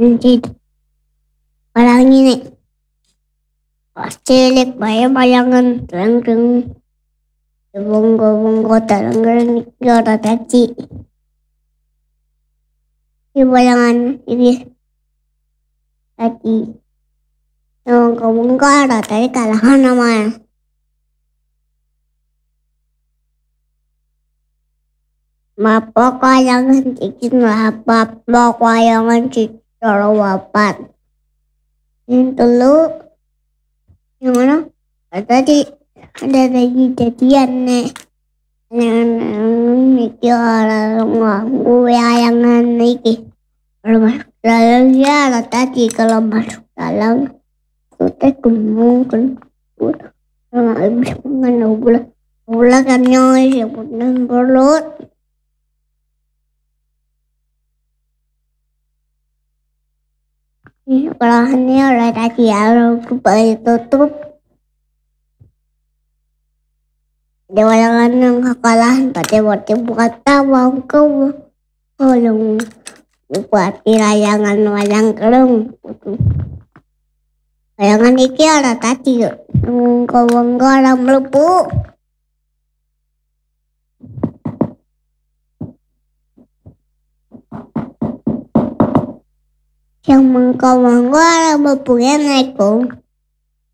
Nanti orang ini cilik bayi bayangan terang bonggo terang gara tadi di bayangan ini tadi bonggo ada tadi kalangan namanya mapok bayangan cikin lapap mapok bayangan cikin wapat ini dulu yang mana tadi ada lagi jadian nih mikir orang gue ayangan iki kalau masuk dalam ya tadi kalau masuk dalam kita kemungkin nggak bisa mengenal gula kan nyoy sebutan perut sekolahannya oleh tadi ya kembali tutup. Di wayangan ng kakalahan pati bukat tawang ko yung buat irayangan walang kelong wayangan iki ada tadi yung kawanggalang lupu yang mengkawanggalang lupu yan ay kong